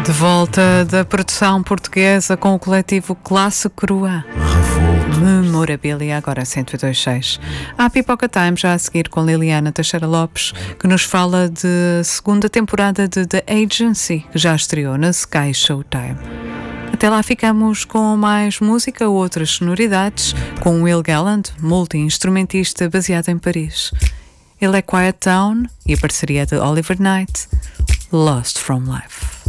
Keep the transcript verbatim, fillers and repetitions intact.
De volta da produção portuguesa com o coletivo Classe Crua. Memorabilia, agora cento e dois ponto seis. Há Pipoca Time já a seguir com Liliana Teixeira Lopes, que nos fala de segunda temporada de The Agency, que já estreou na Sky Showtime. Até lá ficamos com mais música, outras sonoridades, com Will Gallant, multi-instrumentista baseado em Paris. Ele é Quiet Town e a parceria de Oliver Knight, Lost from Life.